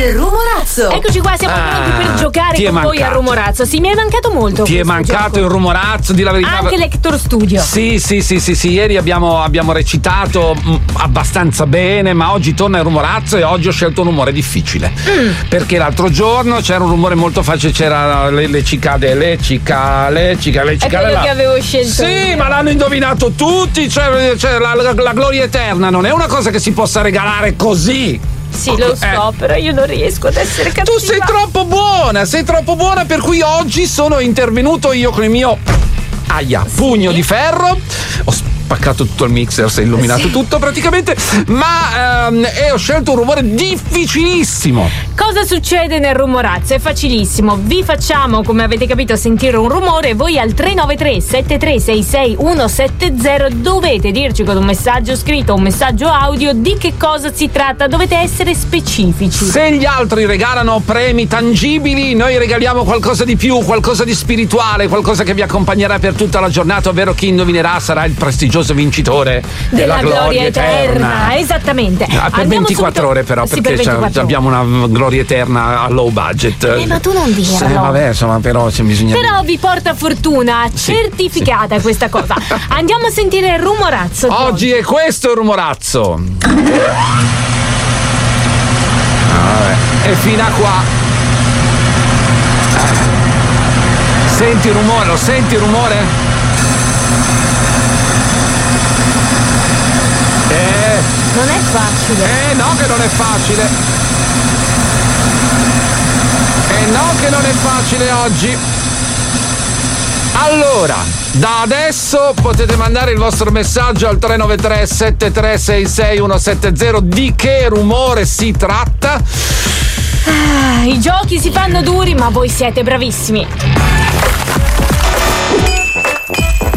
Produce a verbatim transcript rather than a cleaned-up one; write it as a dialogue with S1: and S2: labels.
S1: Il rumorazzo.
S2: Eccoci qua, siamo
S3: Ah,
S2: pronti per giocare
S3: ti è
S2: con voi
S3: mancato.
S2: al rumorazzo. Sì, mi è mancato molto.
S3: Ti è
S2: questo
S3: mancato
S2: gioco.
S3: il rumorazzo, di la verità.
S2: Anche l'Hector Studio.
S3: Sì, sì, sì, sì, sì, ieri abbiamo, abbiamo recitato mh, abbastanza bene, ma oggi torna il rumorazzo e oggi ho scelto un rumore difficile.
S2: Mm.
S3: Perché l'altro giorno c'era un rumore molto facile, c'era le, le cicade, le cicale, le cicale, le
S2: È
S3: cicale.
S2: quello
S3: là.
S2: che avevo scelto.
S3: Sì,
S2: io.
S3: ma l'hanno indovinato tutti, cioè, cioè la, la, la gloria eterna non è una cosa che si possa regalare così.
S2: Sì, lo so,
S3: Eh.
S2: però io non riesco ad essere cattiva.
S3: Tu sei troppo buona, sei troppo buona, per cui oggi sono intervenuto io con il mio aia, pugno di ferro. Ho spaccato tutto il mixer, si è illuminato
S2: Sì.
S3: tutto praticamente, ma ehm, e ho scelto un rumore difficilissimo.
S2: Cosa succede nel rumorazzo? È facilissimo. Vi facciamo, come avete capito, sentire un rumore. Voi al tre nove tre sette tre sei sei uno sette zero dovete dirci con un messaggio scritto o un messaggio audio di che cosa si tratta. Dovete essere specifici.
S3: Se gli altri regalano premi tangibili, noi regaliamo qualcosa di più, qualcosa di spirituale, qualcosa che vi accompagnerà per tutta la giornata, ovvero chi indovinerà sarà il prestigioso vincitore
S2: Della
S3: della gloria eterna.
S2: Esattamente.
S3: Ah, per
S2: Andiamo
S3: ventiquattro
S2: subito-
S3: ore però,
S2: Sì,
S3: perché
S2: per
S3: c'è-
S2: ventiquattro ore.
S3: abbiamo una gloria eterna a low budget.
S2: Eh, ma tu non dirlo.
S3: Sì, vabbè, insomma, però c'è bisogno.
S2: Però vi porta fortuna,
S3: Sì,
S2: certificata questa cosa. Andiamo a sentire il rumorazzo. di
S3: Oggi è questo il rumorazzo. Vabbè. E fino a qua. Eh. Senti il rumore, lo senti il rumore? Eh,
S2: Non è facile.
S3: eh no che non è facile. Eh no che non è facile oggi. Allora, da adesso potete mandare il vostro messaggio al tre nove tre sette tre sei sei uno sette zero. Di che rumore si tratta?
S2: Ah, I giochi si fanno duri, ma voi siete bravissimi.